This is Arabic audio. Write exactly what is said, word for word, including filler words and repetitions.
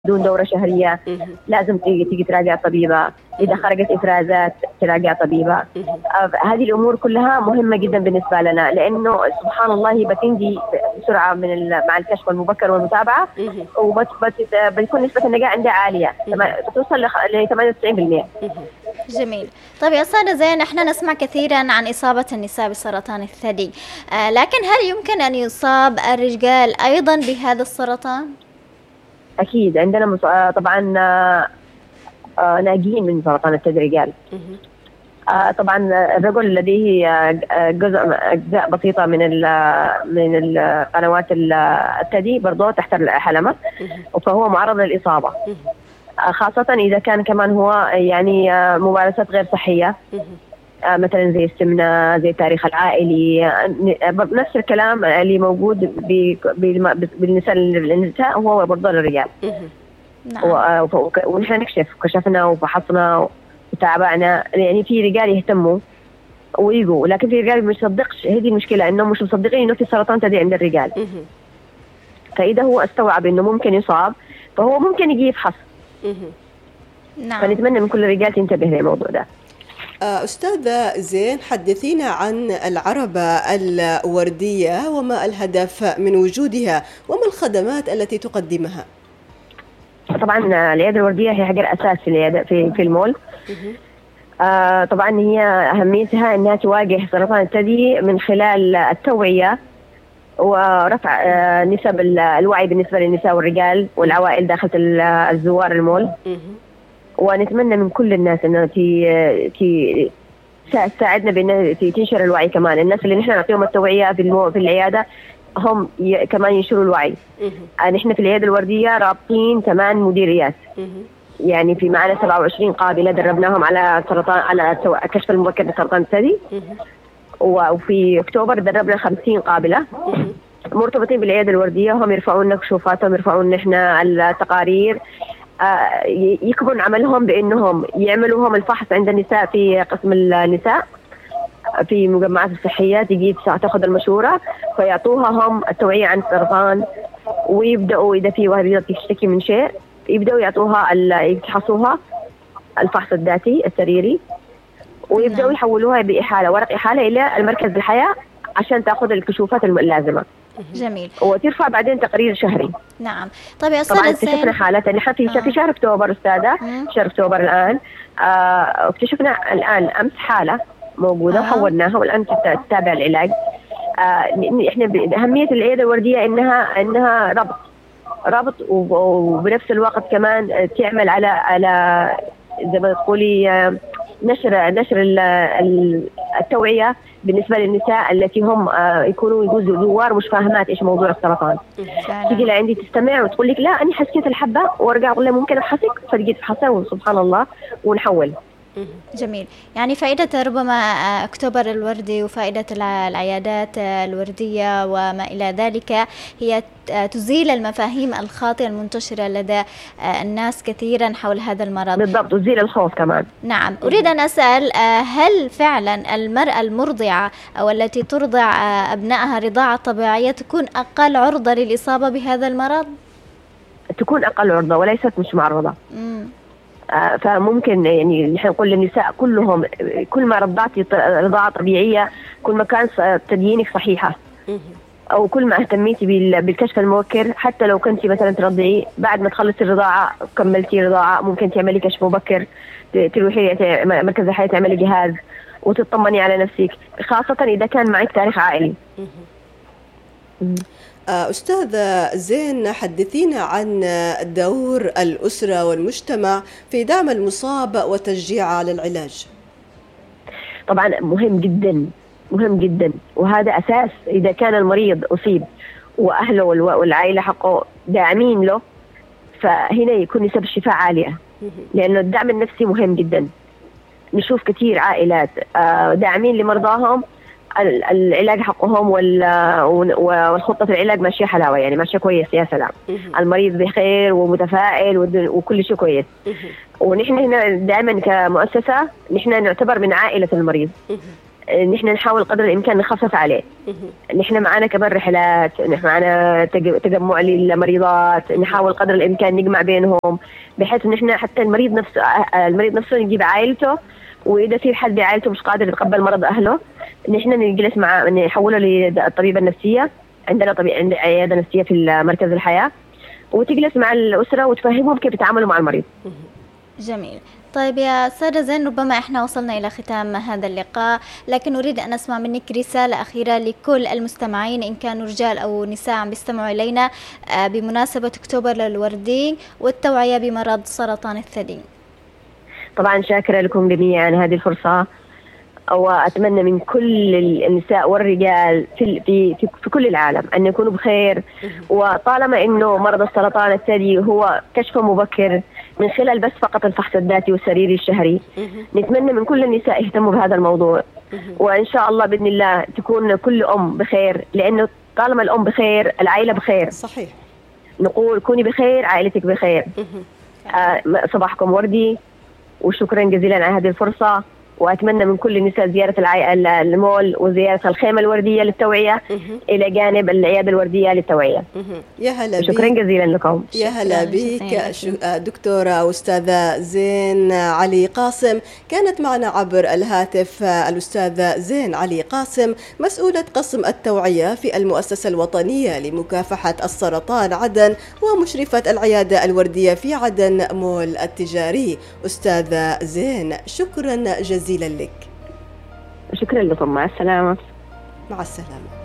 بدون دورة شهرية لازم تيجي تيجي تراجع طبيبة، إذا خرجت إفرازات تراجع طبيبة. آه هذه الأمور كلها مهمة جدا بالنسبة لنا، لأنه سبحان الله بتنجي بسرعة من مع الكشف المبكر والمتابعة، وبتكون نسبة النجاة عندها عالية توصل ل ثمانية وتسعين بالمئة. جميل. طيب يا أستاذة زين، احنا نسمع كثيرا عن إصابة النساء بسرطان الثدي، آه لكن هل يمكن أن يصاب الرجال أيضا بهذا السرطان؟ أكيد عندنا مص... طبعا آه ناجين من سرطان الثدي رجال. آه طبعا الرجل لديه جزء أجزاء بسيطة من ال من القنوات الثدي برضو تحت الحلمة، فهو معرض للإصابة، خاصة إذا كان كمان هو يعني ممارسات غير صحية، مثلا زي السمنة، زي التاريخ العائلي، نفس الكلام اللي موجود بالنساء للنساء هو برضه للرجال. نعم. ونحن نكشف، كشفنا وفحصنا وتابعنا، يعني في رجال يهتموا ويجوا، لكن في رجال مش مصدقش. هذه المشكلة، إنهم مش مصدقين إنه في سرطان ثدي عند الرجال. فإذا هو استوعب إنه ممكن يصاب، فهو ممكن يجي يفحص. نعم. فنتمنى من كل الرجال تنتبه للموضوع ده. أستاذة زين، حدثينا عن العربة الوردية وما الهدف من وجودها وما الخدمات التي تقدمها. طبعا العيادة الوردية هي حجر أساس في العيادة في في المول. آه طبعا هي أهميتها إنها تواجه سرطان الثدي من خلال التوعية ورفع آه نسب الوعي بالنسبة للنساء والرجال والعوائل داخل الزوار المول. ونتمنى من كل الناس انه تي تي تساعدنا بان تنشر الوعي. كمان الناس اللي نحن نعطيهم التوعيه في المو... في العياده هم ي... كمان ينشروا الوعي. نحن في العياده الورديه رابطين ثمان مديريات، يعني في معنا سبعة وعشرين قابله دربناهم على سرطان على الكشف المبكر لسرطان الثدي، وفي اكتوبر دربنا خمسين قابله مرتبطين بالعياده الورديه، هم يرفعون لنا كشوفاتهم، يرفعون نحن التقارير، يكبرون عملهم بأنهم يعملوا هم الفحص عند النساء في قسم النساء في مجمعات الصحية، تجي تاخذ المشورة فيعطوها هم التوعية عن السرطان، ويبدأوا إذا في واحدة تشتكي من شيء يبدأوا يعطوها يفحصوها الفحص الذاتي السريري، ويبدأوا يحولوها بإحالة ورق إحالة إلى المركز الحياة عشان تأخذ الكشوفات اللازمة. جميل. وترفع بعدين تقرير شهري. نعم. طيب يا أستاذة طبعا اكتشفنا حالات نحن في آه. في شهر أكتوبر أستاذة مم. شهر أكتوبر الآن آه اكتشفنا الآن أمس حالة موجودة آه. وحولناها والآن تتابع العلاج. آه احنا بأهمية العيادة الوردية إنها إنها ربط ربط وبنفس الوقت كمان تعمل على على زي ما تقولي نشر نشر التوعية بالنسبة للنساء التي هم يكونوا يجوزوا زوار مش فاهمات إيش موضوع السرطان. تيجي لعندي تستمع وتقول لك لا أنا حسيت الحبة، وارجع أقول لها ممكن أفحصك، فتجي تفحصها وسبحان الله ونحول. جميل. يعني فائدة ربما أكتوبر الوردي وفائدة العيادات الوردية وما إلى ذلك هي تزيل المفاهيم الخاطئة المنتشرة لدى الناس كثيرا حول هذا المرض. بالضبط، تزيل الخوف كمان. نعم. أريد أن أسأل، هل فعلا المرأة المرضعة أو التي ترضع أبنائها رضاعة طبيعية تكون أقل عرضة للإصابة بهذا المرض؟ تكون أقل عرضة وليست مش معرضة. مم. فممكن يعني نحن نقول للنساء كلهم كل ما رضعتي رضاعة طبيعية كل ما كان تديينك صحيحة، أو كل ما اهتميتي بالكشف المبكر، حتى لو كنتي مثلا ترضعي بعد ما تخلصي الرضاعة كملتي رضاعة ممكن تعملي كشف مبكر، تروحي مركز الحياة تعملي جهاز وتطمني على نفسك، خاصة إذا كان معك تاريخ عائلي. أستاذة زين، حدثينا عن دور الأسرة والمجتمع في دعم المصاب وتشجيعه على العلاج. طبعا مهم جدا مهم جدا، وهذا أساس. إذا كان المريض أصيب وأهله والعائلة حقه داعمين له، فهنا يكون نسب الشفاء عالية، لأنه الدعم النفسي مهم جدا. نشوف كثير عائلات داعمين لمرضاهم، العلاج حقهم والخطة في العلاج ماشية حلاوة، يعني ماشية كويس يا سلام، المريض بخير ومتفائل وكل شيء كويس. ونحن هنا دائما كمؤسسة نحن نعتبر من عائلة المريض، نحن نحاول قدر الإمكان نخفف عليه. نحن معنا كمان رحلات، نحن معنا تجمع للمريضات، نحاول قدر الإمكان نجمع بينهم بحيث نحن حتى المريض نفسه المريض نفسه نجيب عائلته، وإذا في حد بعائلته مش قادر يتقبل مرض أهله نحن نجلس معه نحوله للطبيبة النفسية. عندنا طبيب عند عيادة نفسية في مركز الحياة، وتجلس مع الأسرة وتفهمهم كيف يتعاملوا مع المريض. جميل. طيب يا أستاذة زين، ربما إحنا وصلنا إلى ختام هذا اللقاء، لكن أريد أن أسمع منك رسالة أخيرة لكل المستمعين إن كانوا رجال أو نساء عم بيستمعوا إلينا بمناسبة أكتوبر الوردي والتوعية بمرض سرطان الثدي. طبعا شاكرة لكم جميعا هذه الفرصة، وأتمنى من كل النساء والرجال في في في كل العالم أن يكونوا بخير. وطالما إنه مرض السرطان الثدي هو كشف مبكر من خلال بس فقط الفحص الذاتي والسريري الشهري، نتمنى من كل النساء يهتموا بهذا الموضوع، وإن شاء الله بإذن الله تكون كل أم بخير، لأنه طالما الأم بخير العائلة بخير. صحيح. نقول كوني بخير عائلتك بخير. آه صباحكم وردي، وشكرا جزيلا على هذه الفرصة. وأتمنى من كل النساء زيارة المول وزيارة الخيمة الوردية للتوعية إلى جانب العيادة الوردية للتوعية. يا هلا، شكرا جزيلا لكم. يا هلا بك دكتورة أستاذة زين علي قاسم. كانت معنا عبر الهاتف الأستاذة زين علي قاسم، مسؤولة قسم التوعية في المؤسسة الوطنية لمكافحة السرطان عدن، ومشرفة العيادة الوردية في عدن مول التجاري. أستاذة زين، شكرا جزيلا لك. شكرا لكم، مع السلامة. مع السلامة.